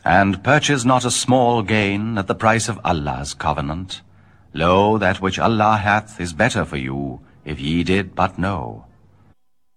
And purchase not a small gain at the price of Allah's covenant. Lo, that which Allah hath is better for you, if ye did but know.